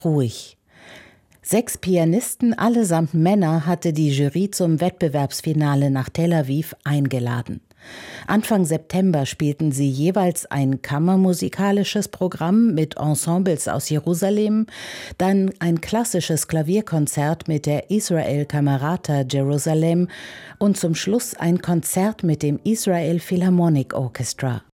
ruhig. 6 Pianisten, allesamt Männer, hatte die Jury zum Wettbewerbsfinale nach Tel Aviv eingeladen. Anfang September spielten sie jeweils ein kammermusikalisches Programm mit Ensembles aus Jerusalem, dann ein klassisches Klavierkonzert mit der Israel Camerata Jerusalem und zum Schluss ein Konzert mit dem Israel Philharmonic Orchestra.